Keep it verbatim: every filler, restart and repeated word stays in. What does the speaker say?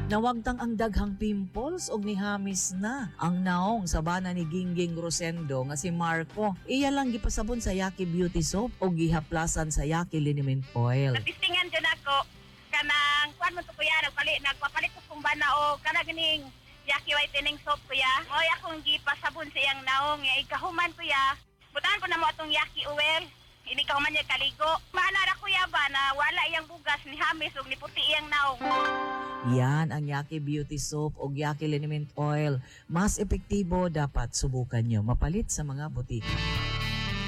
Nawagtang ang daghang pimples og nihamis na ang naong sa bana ni Gingging Rosendo nga si Marco. Iya lang gipasabon sa Yaki Beauty Soap o gihaplasan sa Yaki Liniment Oil. Natistingan dyan ako kanang kuan mo to kuya nagpalit nagpapalit ko kung bana o kana ganing Yaki whitening soap kuya. Oy akong gipasabon sa iyang naong nga ikahuman kuya. Butahan ko na mo atong Yaki oil. Ini kahuman niya kaligo. Maanara kuya ba na wala iyang bugas ni hamis ug ni puti iyang naong. Yan ang Yaki Beauty Soap o Yaki Liniment Oil. Mas epektibo, dapat subukan nyo. Mapalit sa mga butika.